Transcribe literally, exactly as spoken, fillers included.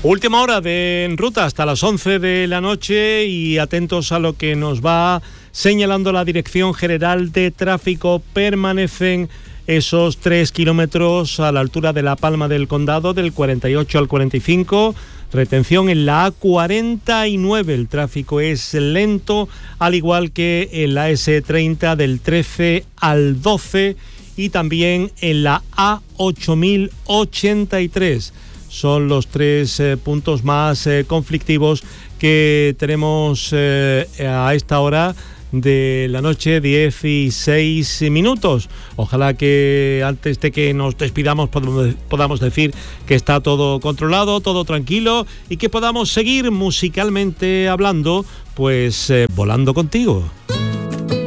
Última hora de En Ruta hasta las once de la noche y atentos a lo que nos va señalando la Dirección General de Tráfico. Permanecen esos tres kilómetros a la altura de La Palma del Condado, del cuarenta y ocho al cuarenta y cinco. Retención en la A cuarenta y nueve, el tráfico es lento, al igual que en la ese treinta del trece al doce y también en la A ocho mil ochenta y tres. Son los tres eh, puntos más eh, conflictivos que tenemos eh, a esta hora de la noche, dieciséis minutos. Ojalá que antes de que nos despidamos podamos, podamos decir que está todo controlado, todo tranquilo y que podamos seguir musicalmente hablando, pues eh, volando contigo.